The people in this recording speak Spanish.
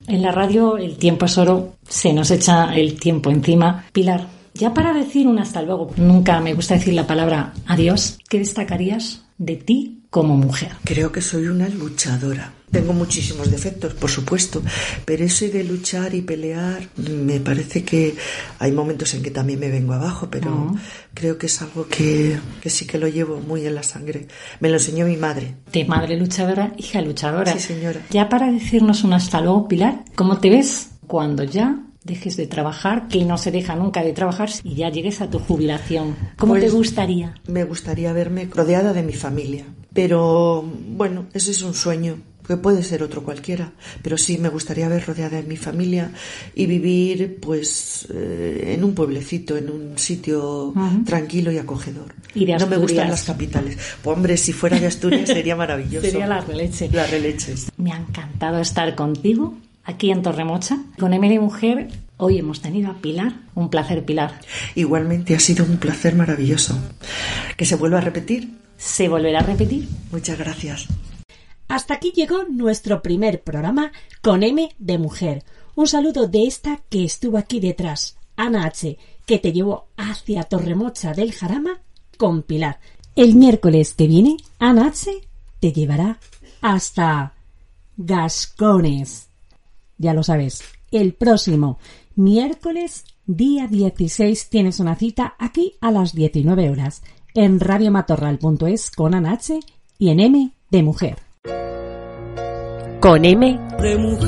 En la radio el tiempo es oro, se nos echa el tiempo encima. Pilar, ya para decir un hasta luego, nunca me gusta decir la palabra adiós, ¿qué destacarías de ti como mujer? Creo que soy una luchadora. Tengo muchísimos defectos, por supuesto, pero eso de luchar y pelear, me parece que hay momentos en que también me vengo abajo, pero creo que es algo que sí que lo llevo muy en la sangre. Me lo enseñó mi madre. De madre luchadora, hija luchadora. Sí, señora. Ya para decirnos un hasta luego, Pilar, ¿cómo te ves cuando ya dejes de trabajar, que no se deja nunca de trabajar, y ya llegues a tu jubilación? ¿Cómo te gustaría? Me gustaría verme rodeada de mi familia, pero bueno, ese es un sueño, que puede ser otro cualquiera, pero sí me gustaría ver rodeada de mi familia y vivir pues en un pueblecito, en un sitio tranquilo y acogedor. ¿Y de Asturias? No me gustan las capitales. Pues, hombre, si fuera de Asturias sería maravilloso. Sería la releche. Las releches. Me ha encantado estar contigo aquí en Torremocha. Con M de Mujer hoy hemos tenido a Pilar. Un placer, Pilar. Igualmente, ha sido un placer maravilloso. ¿Que se vuelva a repetir? Se volverá a repetir. Muchas gracias. Hasta aquí llegó nuestro primer programa con M de Mujer. Un saludo de esta que estuvo aquí detrás, Ana H., que te llevó hacia Torremocha del Jarama con Pilar. El miércoles que viene, Ana H. te llevará hasta Gascones. Ya lo sabes, el próximo miércoles, día 16, tienes una cita aquí a las 19 horas en radiomatorral.es con Ana H. y en M de Mujer. Con M de Mujer.